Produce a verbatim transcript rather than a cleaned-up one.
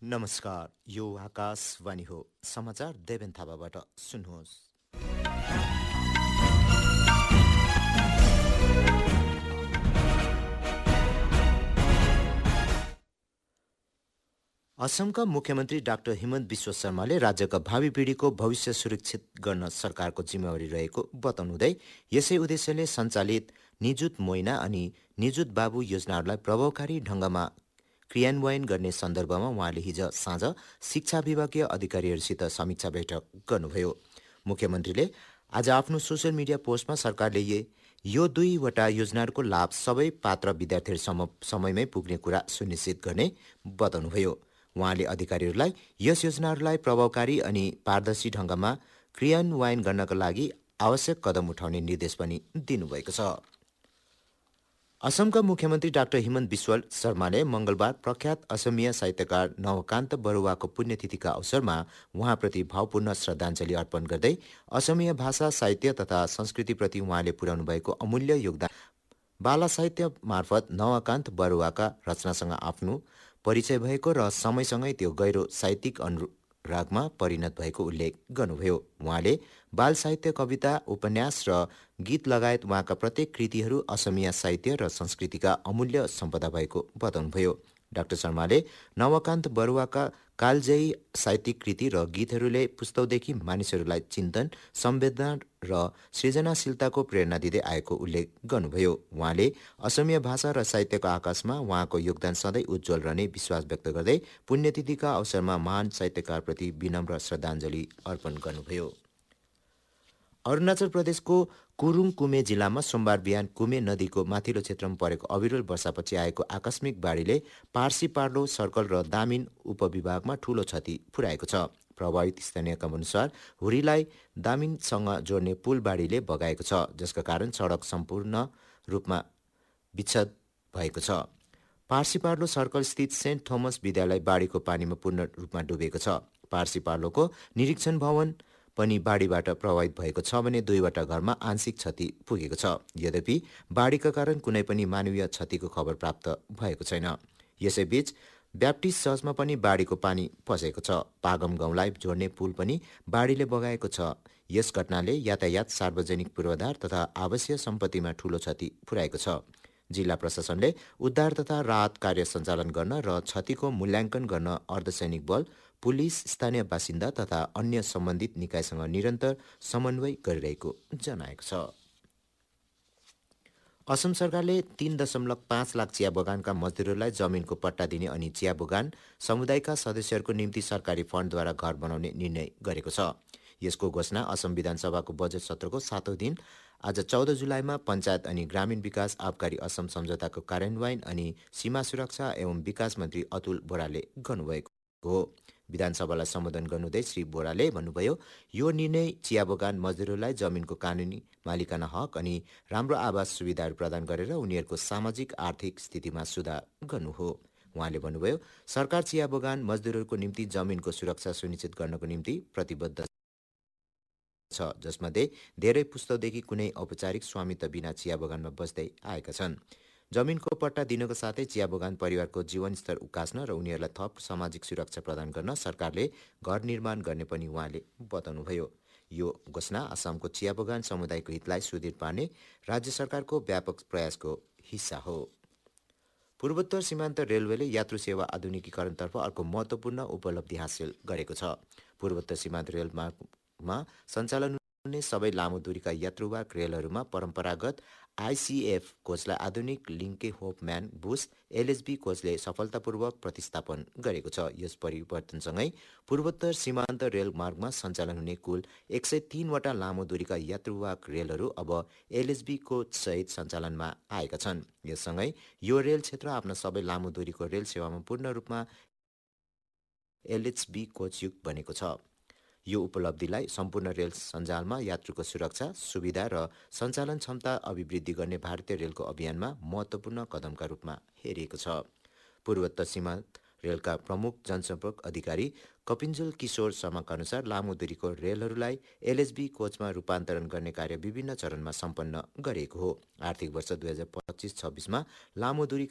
नमस्कार, यो आकाशवाणी हो। समाचार देवेन थापाबाट सुन्नुहोस्। असमका मुख्यमन्त्री डाक्टर हिमन्त बिश्व शर्माले राज्यका भावी पिँढीको भविष्य सुरक्षित गर्न सरकारको जिम्मेवारी रहेको बताउनुहुँदै यसै उद्देश्यले सञ्चालित निजुत मोइना अनि निजुत बाबु योजनाहरूलाई प्रभावकारी ढङ्गमा क्रियान्वयन गर्ने सन्दर्भमा उहाँले हिज साँझ शिक्षा विभागीय अधिकारीहरूसित समीक्षा बैठक गर्नुभयो। मुख्यमन्त्रीले आज आफ्नो सोसियल मिडिया पोस्टमा सरकारले यो दुईवटा योजनाहरूको लाभ सबै पात्र विद्यार्थीहरूसम्म समयमै पुग्ने कुरा सुनिश्चित गर्ने बताउनुभयो। उहाँले अधिकारीहरूलाई यस योजनाहरूलाई प्रभावकारी अनि पारदर्शी ढङ्गमा क्रियान्वयन गर्नका लागि आवश्यक कदम उठाउने निर्देश पनि दिनुभएको छ। असमका मुख्यमन्त्री डाक्टर हिमन्त बिश्व शर्माले मङ्गलबार प्रख्यात असमिया साहित्यकार नवकान्त बरुवाको पुण्यतिथिका अवसरमा उहाँप्रति भावपूर्ण श्रद्धाञ्जली अर्पण गर्दै असमिया भाषा साहित्य तथा संस्कृतिप्रति उहाँले पुर्याउनु भएको अमूल्य योगदान बाला साहित्य मार्फत नवकान्त बरुवाका रचनासँग आफ्नो परिचय भएको र समयसँगै त्यो गहिरो साहित्यिक अनुरागमा परिणत भएको उल्लेख गर्नुभयो। उहाँले बाल साहित्य, कविता, उपन्यास र गीत लगायत उहाँका प्रत्येक कृतिहरू असमिया साहित्य र संस्कृतिका अमूल्य सम्पदा भएको बताउनुभयो। डाक्टर शर्माले नवकान्त बरुवाका कालजयी साहित्यिक कृति र गीतहरूले पुस्तौदेखि मानिसहरूलाई चिन्तन, संवेदना र सृजनाशीलताको प्रेरणा दिँदै आएको उल्लेख गर्नुभयो। उहाँले असमिया भाषा र साहित्यको आकाशमा उहाँको योगदान सधैँ उज्जवल रहने विश्वास व्यक्त गर्दै पुण्यतिथिका अवसरमा महान साहित्यकारप्रति विनम्र श्रद्धाञ्जली अर्पण गर्नुभयो। अरुणाचल प्रदेशको कुरुङ कुमे जिल्लामा सोमबार बिहान कुमे नदीको माथिल्लो क्षेत्रमा परेको अविरल वर्षापछि आएको आकस्मिक बाढीले पार्सी पार्लो सर्कल र दामिन उपविभागमा ठूलो क्षति पुर्याएको छ। प्रभावित स्थानीयका अनुसार हुरीलाई दामिनसँग जोड्ने पुल बाढीले बगाएको छ, जसका कारण सडक सम्पूर्ण रूपमा विच्छेद भएको छ। पार्सी पार्लो सर्कल स्थित सेन्ट थोमस विद्यालय बाढीको पानीमा पूर्ण रूपमा डुबेको छ। पार्सी पार्लोको निरीक्षण भवन पनि बाढीबाट प्रभावित भएको छ भने दुईवटा घरमा आंशिक क्षति पुगेको छ। यद्यपि बाढीका कारण कुनै पनि मानवीय क्षतिको खबर प्राप्त भएको छैन। यसैबीच ब्याप्टिस्ट चर्चमा पनि बाढीको पानी पसेको छ। पागम गाउँलाई जोड्ने पुल पनि बाढीले बगाएको छ। यस घटनाले यातायात, सार्वजनिक पूर्वाधार तथा आवासीय सम्पत्तिमा ठूलो क्षति पुर्याएको छ। जिल्ला प्रशासनले उद्धार तथा राहत कार्य सञ्चालन गर्न र क्षतिको मूल्याङ्कन गर्न अर्धसैनिक बल, पुलिस, स्थानीय बासिन्दा तथा अन्य सम्बन्धित निकायसँग निरन्तर समन्वय गरिरहेको जनाएको छ। असम सरकारले तीन दशमलव पाँच लाख चिया बगानका मजदुरहरूलाई जमिनको पट्टा दिने अनि चिया बगान समुदायका सदस्यहरूको निम्ति सरकारी फन्डद्वारा घर बनाउने निर्णय गरेको छ। यसको घोषणा असम विधानसभाको बजेट सत्रको सातौं दिन आज चौध जुलाईमा पञ्चायत अनि ग्रामीण विकास आबकारी असम सम्झौताको कार्यान्वयन अनि सीमा सुरक्षा एवं विकास मन्त्री अतुल बोराले गर्नुभएको हो। विधानसभालाई सम्बोधन गर्नुहुँदै श्री बोराले भन्नुभयो, यो निर्णय चिया बगान मजदुरहरूलाई जमिनको कानुनी मालिकाना हक अनि राम्रो आवास सुविधाहरू प्रदान गरेर उनीहरूको सामाजिक आर्थिक स्थितिमा सुधार गर्नु हो। उहाँले भन्नुभयो, सरकार चिया बगान मजदुरहरूको निम्ति जमिनको सुरक्षा सुनिश्चित गर्नको निम्ति प्रतिबद्ध छ, जसमध्ये धेरै पुस्तौदेखि कुनै औपचारिक स्वामित्व बिना चिया बगानमा बस्दै आएका छन्। जमिनको पट्टा दिनको साथै चिया बगान परिवारको जीवनस्तर उकास्न र उनीहरूलाई थप सामाजिक सुरक्षा प्रदान गर्न सरकारले घर निर्माण गर्ने पनि उहाँले बताउनुभयो। यो घोषणा असमको चिया बगान समुदायको हितलाई सुदृढ पार्ने राज्य सरकारको व्यापक प्रयासको हिस्सा हो। पूर्वोत्तर सीमान्त रेलवेले यात्रु सेवा आधुनिकीकरणतर्फ अर्को महत्त्वपूर्ण उपलब्धि हासिल गरेको छ। पूर्वोत्तर सीमान्त रेलमार्गमा सञ्चालन हुने सबै लामो दूरीका यात्रुवाहक रेलहरूमा परम्परागत आइसिएफ कोचलाई आधुनिक लिङ्के होपम्यान बुस एलएचबी कोचले सफलतापूर्वक प्रतिस्थापन गरेको छ। यस परिवर्तनसँगै पूर्वोत्तर सीमान्त रेलमार्गमा सञ्चालन हुने कुल एक सय तीनवटा लामो दूरीका यात्रुवाहक रेलहरू अब एलएचबी कोचसहित सञ्चालनमा आएका छन्। यससँगै यो रेल क्षेत्र आफ्ना सबै लामो दूरीको रेल सेवामा पूर्ण रूपमा एलएचबी कोचयुक्त बनेको छ। यो उपलब्धिलाई सम्पूर्ण रेल सञ्जालमा यात्रुको सुरक्षा, सुविधा र सञ्चालन क्षमता अभिवृद्धि गर्ने भारतीय रेलको अभियानमा महत्त्वपूर्ण कदमका रूपमा हेरिएको छ। पूर्वोत्तर सीमान्त रेलका प्रमुख जनसम्पर्क अधिकारी कपिन्जुल किशोर शर्माका अनुसार लामो दूरीको रेलहरूलाई एलएचबी कोचमा रूपान्तरण गर्ने कार्य विभिन्न चरणमा सम्पन्न गरिएको हो। आर्थिक वर्ष दुई हजार पच्चिस छब्बिसमा लामो दूरी